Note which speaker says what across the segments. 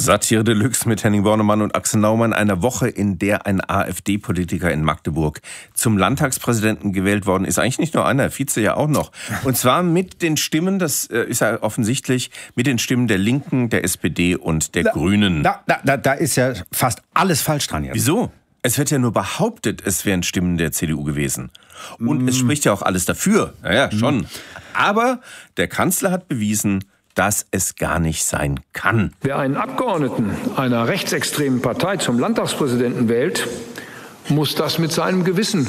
Speaker 1: Satire Deluxe mit Henning Bornemann und Axel Naumann. Eine Woche, in der ein AfD-Politiker in Magdeburg zum Landtagspräsidenten gewählt worden ist. Eigentlich nicht nur einer, Vize ja auch noch. Und zwar mit den Stimmen, das ist ja offensichtlich, mit den Stimmen der Linken, der SPD und der Grünen.
Speaker 2: Da ist ja fast alles falsch dran jetzt.
Speaker 1: Wieso? Es wird ja nur behauptet, es wären Stimmen der CDU gewesen. Und es spricht ja auch alles dafür. Naja, schon. Aber der Kanzler hat bewiesen, dass es gar nicht sein kann.
Speaker 3: Wer einen Abgeordneten einer rechtsextremen Partei zum Landtagspräsidenten wählt, muss das mit seinem Gewissen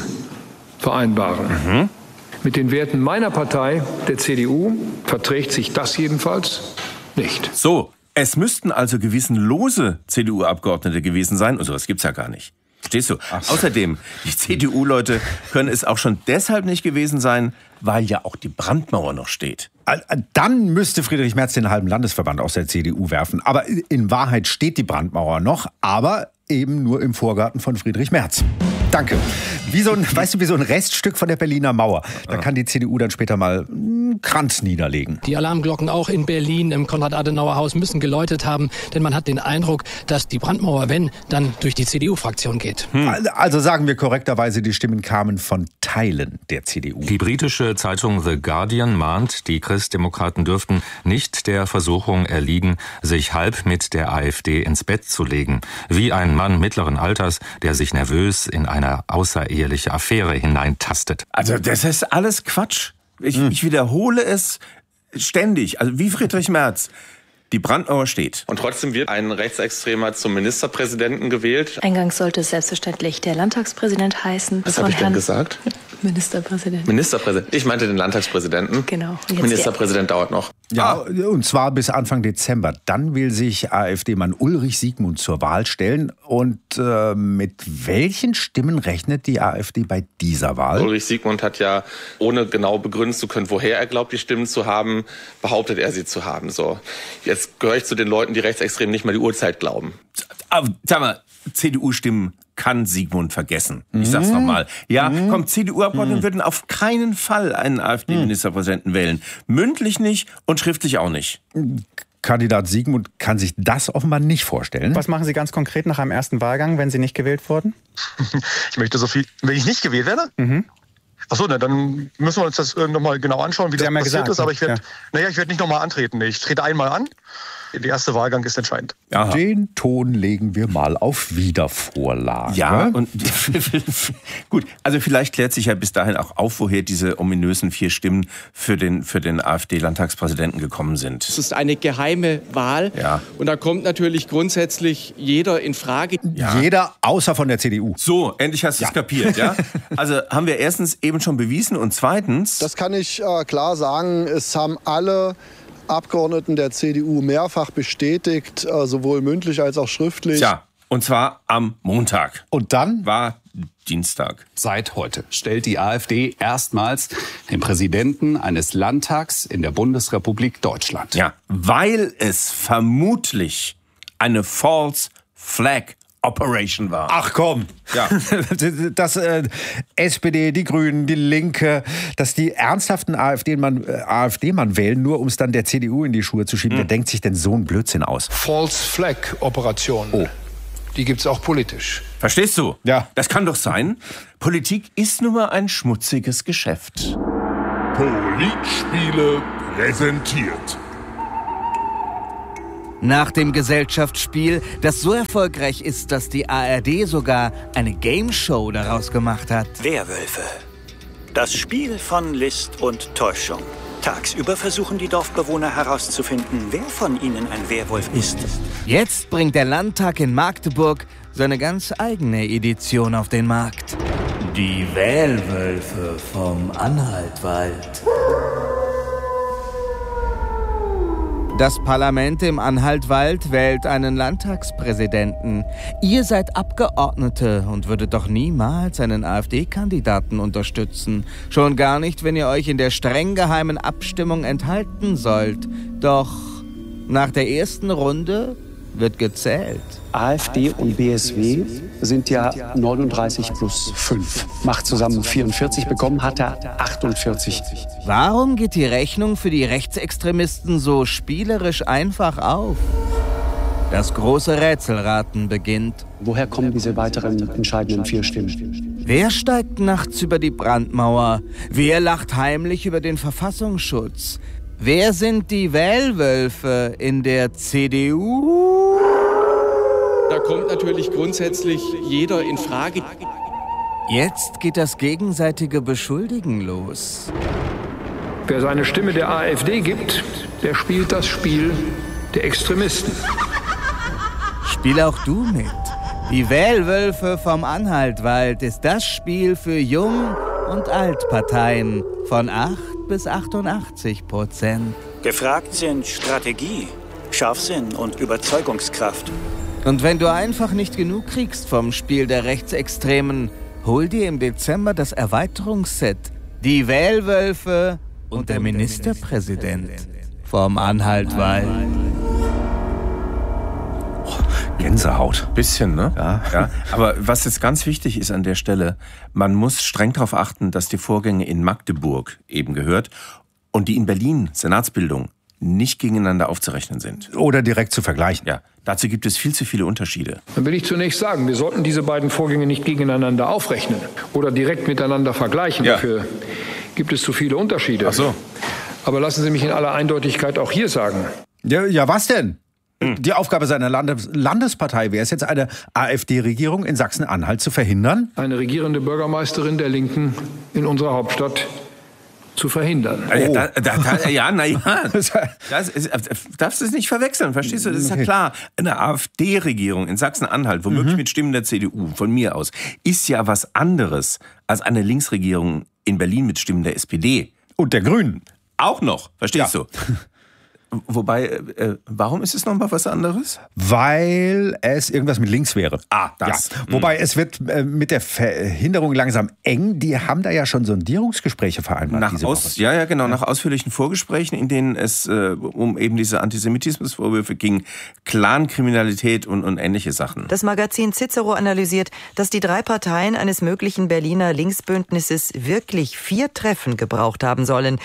Speaker 3: vereinbaren. Mit den Werten meiner Partei, der CDU, verträgt sich das jedenfalls nicht.
Speaker 1: So, es müssten also gewissenlose CDU-Abgeordnete gewesen sein. Und sowas gibt's ja gar nicht. Verstehst du? So. Außerdem, die CDU-Leute können es auch schon deshalb nicht gewesen sein, weil ja auch die Brandmauer noch steht.
Speaker 2: Dann müsste Friedrich Merz den halben Landesverband aus der CDU werfen. Aber in Wahrheit steht die Brandmauer noch, aber eben nur im Vorgarten von Friedrich Merz. Danke. Wie so ein Reststück von der Berliner Mauer. Da kann die CDU dann später mal einen Kranz niederlegen.
Speaker 4: Die Alarmglocken auch in Berlin im Konrad-Adenauer-Haus müssen geläutet haben, denn man hat den Eindruck, dass die Brandmauer, wenn, dann durch die CDU-Fraktion geht.
Speaker 2: Also sagen wir korrekterweise, die Stimmen kamen von Teilen der CDU.
Speaker 5: Die britische Zeitung The Guardian mahnt, die Christdemokraten dürften nicht der Versuchung erliegen, sich halb mit der AfD ins Bett zu legen. Wie ein Mann mittleren Alters, der sich nervös in eine außereheliche Affäre hineintastet.
Speaker 1: Also das ist alles Quatsch. Ich wiederhole es ständig. Also wie Friedrich Merz. Die Brandmauer steht.
Speaker 6: Und trotzdem wird ein Rechtsextremer zum Ministerpräsidenten gewählt.
Speaker 7: Eingangs sollte es selbstverständlich der Landtagspräsident heißen.
Speaker 6: Was habe ich denn gesagt?
Speaker 7: Ministerpräsident.
Speaker 6: Ministerpräsident. Ich meinte den Landtagspräsidenten.
Speaker 7: Genau.
Speaker 6: Ministerpräsident dauert noch.
Speaker 2: Ja, und zwar bis Anfang Dezember. Dann will sich AfD-Mann Ulrich Siegmund zur Wahl stellen. Und mit welchen Stimmen rechnet die AfD bei dieser Wahl?
Speaker 6: Ulrich Siegmund hat ja, ohne genau begründen zu können, woher er glaubt, die Stimmen zu haben, behauptet er sie zu haben. So. Jetzt gehöre ich zu den Leuten, die rechtsextrem nicht mal die Uhrzeit glauben.
Speaker 1: Aber sag mal, CDU-Stimmen kann Siegmund vergessen. Ich sag's nochmal. Ja, komm, CDU-Abgeordnete würden auf keinen Fall einen AfD-Ministerpräsidenten wählen. Mündlich nicht und schriftlich auch nicht.
Speaker 2: Kandidat Siegmund kann sich das offenbar nicht vorstellen.
Speaker 8: Was machen Sie ganz konkret nach einem ersten Wahlgang, wenn Sie nicht gewählt wurden?
Speaker 9: Ich möchte so viel, wenn ich nicht gewählt werde? Achso, dann müssen wir uns das nochmal genau anschauen, wie das passiert ist. Aber ich werde nicht nochmal antreten. Ich trete einmal an. Der erste Wahlgang ist entscheidend.
Speaker 2: Aha. Den Ton legen wir mal auf Wiedervorlage.
Speaker 1: Ja, und gut, also vielleicht klärt sich ja bis dahin auch auf, woher diese ominösen 4 Stimmen für den AfD-Landtagspräsidenten gekommen sind.
Speaker 10: Es ist eine geheime Wahl.
Speaker 1: Ja.
Speaker 10: Und da kommt natürlich grundsätzlich jeder in Frage.
Speaker 2: Ja. Jeder außer von der CDU.
Speaker 1: So, endlich hast du es kapiert, ja? Also haben wir erstens eben schon bewiesen und zweitens...
Speaker 11: Das kann ich klar sagen, es haben alle Abgeordneten der CDU mehrfach bestätigt, sowohl mündlich als auch schriftlich.
Speaker 1: Tja, und zwar am Montag.
Speaker 2: Und dann
Speaker 1: war Dienstag.
Speaker 12: Seit heute stellt die AfD erstmals den Präsidenten eines Landtags in der Bundesrepublik Deutschland.
Speaker 1: Ja, weil es vermutlich eine False Flag Operation war.
Speaker 2: Ach komm.
Speaker 1: Ja.
Speaker 2: Dass SPD, die Grünen, die Linke, dass die ernsthaften AfD-Mann wählen, nur um es dann der CDU in die Schuhe zu schieben. Wer denkt sich denn so einen Blödsinn aus?
Speaker 3: False Flag Operation.
Speaker 2: Oh.
Speaker 3: Die gibt's auch politisch.
Speaker 1: Verstehst du?
Speaker 2: Ja.
Speaker 1: Das kann doch sein. Politik ist nun mal ein schmutziges Geschäft.
Speaker 13: Politspiele präsentiert.
Speaker 14: Nach dem Gesellschaftsspiel, das so erfolgreich ist, dass die ARD sogar eine Gameshow daraus gemacht hat.
Speaker 15: Werwölfe. Das Spiel von List und Täuschung. Tagsüber versuchen die Dorfbewohner herauszufinden, wer von ihnen ein Werwolf ist.
Speaker 14: Jetzt bringt der Landtag in Magdeburg seine ganz eigene Edition auf den Markt.
Speaker 16: Die Wählwölfe vom Anhaltwald.
Speaker 14: Das Parlament im Anhaltwald wählt einen Landtagspräsidenten. Ihr seid Abgeordnete und würdet doch niemals einen AfD-Kandidaten unterstützen. Schon gar nicht, wenn ihr euch in der streng geheimen Abstimmung enthalten sollt. Doch nach der ersten Runde wird gezählt.
Speaker 17: AfD und BSW sind ja 39 plus 5. Macht zusammen 44, bekommen hat er 48.
Speaker 14: Warum geht die Rechnung für die Rechtsextremisten so spielerisch einfach auf? Das große Rätselraten beginnt.
Speaker 17: Woher kommen diese weiteren entscheidenden 4 Stimmen?
Speaker 14: Wer steigt nachts über die Brandmauer? Wer lacht heimlich über den Verfassungsschutz? Wer sind die Wählwölfe in der CDU?
Speaker 10: Da kommt natürlich grundsätzlich jeder in Frage.
Speaker 14: Jetzt geht das gegenseitige Beschuldigen los.
Speaker 3: Wer seine Stimme der AfD gibt, der spielt das Spiel der Extremisten.
Speaker 14: Spiel auch du mit. Die Wählwölfe vom Anhaltwald ist das Spiel für Jung- und Altparteien von 8 bis 88%.
Speaker 15: Gefragt sind Strategie, Scharfsinn und Überzeugungskraft.
Speaker 14: Und wenn du einfach nicht genug kriegst vom Spiel der Rechtsextremen, hol dir im Dezember das Erweiterungsset. Die Wählwölfe und der Ministerpräsident vom Anhaltwald.
Speaker 1: Gänsehaut. Bisschen, ne? Ja. Aber was jetzt ganz wichtig ist an der Stelle, man muss streng darauf achten, dass die Vorgänge in Magdeburg eben gehört und die in Berlin, Senatsbildung, nicht gegeneinander aufzurechnen sind.
Speaker 2: Oder direkt zu vergleichen.
Speaker 1: Ja, dazu gibt es viel zu viele Unterschiede.
Speaker 3: Dann will ich zunächst sagen, wir sollten diese beiden Vorgänge nicht gegeneinander aufrechnen oder direkt miteinander vergleichen. Ja. Dafür gibt es zu viele Unterschiede.
Speaker 1: Ach so.
Speaker 3: Aber lassen Sie mich in aller Eindeutigkeit auch hier sagen.
Speaker 2: Ja, was denn? Die Aufgabe seiner Landespartei wäre es jetzt, eine AfD-Regierung in Sachsen-Anhalt zu verhindern?
Speaker 3: Eine regierende Bürgermeisterin der Linken in unserer Hauptstadt zu verhindern.
Speaker 1: Oh. Darfst du es nicht verwechseln, verstehst du? Das ist ja klar. Eine AfD-Regierung in Sachsen-Anhalt, womöglich mit Stimmen der CDU, von mir aus, ist ja was anderes als eine Linksregierung in Berlin mit Stimmen der SPD.
Speaker 2: Und der Grünen.
Speaker 1: Auch noch, verstehst du? Wobei, warum ist es nochmal was anderes?
Speaker 2: Weil es irgendwas mit links wäre.
Speaker 1: Das.
Speaker 2: Ja. Wobei, es wird mit der Verhinderung langsam eng. Die haben da ja schon Sondierungsgespräche vereinbart diese Woche.
Speaker 1: Ja, genau. Nach ausführlichen Vorgesprächen, in denen es um eben diese Antisemitismusvorwürfe ging, Clankriminalität und ähnliche Sachen.
Speaker 18: Das Magazin Cicero analysiert, dass die 3 Parteien eines möglichen Berliner Linksbündnisses wirklich 4 Treffen gebraucht haben sollen.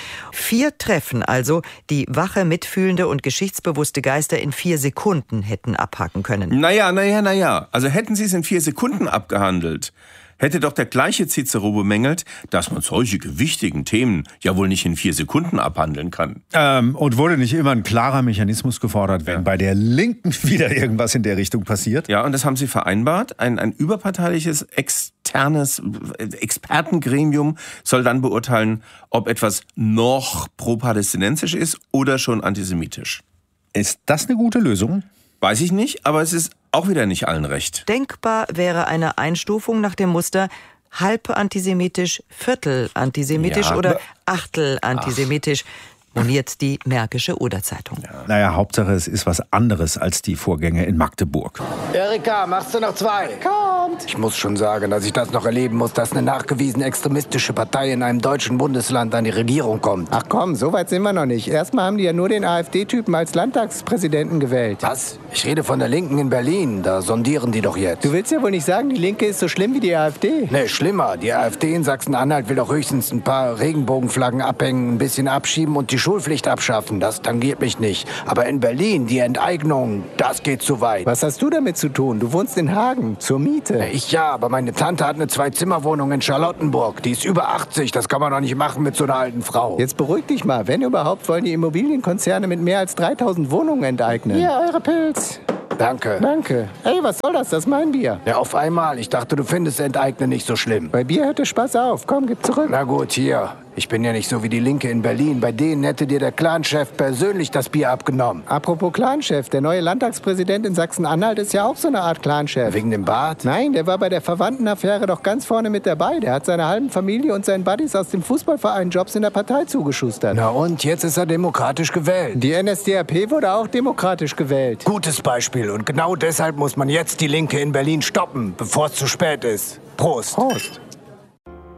Speaker 18: 4 Treffen also, die wache Mitfühlende und geschichtsbewusste Geister in 4 Sekunden hätten abhaken können.
Speaker 1: Naja. Also hätten sie es in 4 Sekunden abgehandelt, hätte doch der gleiche Cicero bemängelt, dass man solche gewichtigen Themen ja wohl nicht in 4 Sekunden abhandeln kann.
Speaker 2: Und wurde nicht immer ein klarer Mechanismus gefordert, wenn bei der Linken wieder irgendwas in der Richtung passiert?
Speaker 1: Ja, und das haben sie vereinbart. Ein überparteiliches, externes Expertengremium soll dann beurteilen, ob etwas noch pro-palästinensisch ist oder schon antisemitisch.
Speaker 2: Ist das eine gute Lösung?
Speaker 1: Weiß ich nicht, aber es ist auch wieder nicht allen recht.
Speaker 18: Denkbar wäre eine Einstufung nach dem Muster halb antisemitisch, Viertel antisemitisch oder Achtel antisemitisch, moniert die Märkische Oder-Zeitung.
Speaker 2: Ja. Naja, Hauptsache es ist was anderes als die Vorgänge in Magdeburg.
Speaker 19: Erika, machst du noch 2? Kommt! Ich muss schon sagen, dass ich das noch erleben muss, dass eine nachgewiesen extremistische Partei in einem deutschen Bundesland an die Regierung kommt.
Speaker 20: Ach komm, so weit sind wir noch nicht. Erstmal haben die ja nur den AfD-Typen als Landtagspräsidenten gewählt.
Speaker 19: Was? Ich rede von der Linken in Berlin. Da sondieren die doch jetzt.
Speaker 20: Du willst ja wohl nicht sagen, die Linke ist so schlimm wie die AfD?
Speaker 19: Nee, schlimmer. Die AfD in Sachsen-Anhalt will doch höchstens ein paar Regenbogenflaggen abhängen, ein bisschen abschieben und die Schulpflicht abschaffen. Das tangiert mich nicht. Aber in Berlin, die Enteignung, das geht zu weit.
Speaker 20: Was hast du damit zu tun? Du wohnst in Hagen, zur Miete.
Speaker 19: Ich ja, aber meine Tante hat eine 2-Zimmer-Wohnung in Charlottenburg. Die ist über 80. Das kann man doch nicht machen mit so einer alten Frau.
Speaker 20: Jetzt beruhig dich mal. Wenn überhaupt, wollen die Immobilienkonzerne mit mehr als 3000 Wohnungen enteignen.
Speaker 19: Hier, eure Pilz. Danke.
Speaker 20: Danke. Ey, was soll das? Das ist mein Bier.
Speaker 19: Ja, auf einmal. Ich dachte, du findest Enteignen nicht so schlimm.
Speaker 20: Bei Bier hört der Spaß auf. Komm, gib zurück.
Speaker 19: Na gut, hier. Ich bin ja nicht so wie die Linke in Berlin. Bei denen hätte dir der Clanchef persönlich das Bier abgenommen.
Speaker 20: Apropos Clanchef, der neue Landtagspräsident in Sachsen-Anhalt ist ja auch so eine Art Clanchef.
Speaker 19: Wegen dem Bart?
Speaker 20: Nein, der war bei der Verwandtenaffäre doch ganz vorne mit dabei. Der hat seiner halben Familie und seinen Buddies aus dem Fußballverein Jobs in der Partei zugeschustert.
Speaker 19: Na und, jetzt ist er demokratisch gewählt.
Speaker 20: Die NSDAP wurde auch demokratisch gewählt.
Speaker 19: Gutes Beispiel. Und genau deshalb muss man jetzt die Linke in Berlin stoppen, bevor es zu spät ist. Prost.
Speaker 20: Prost.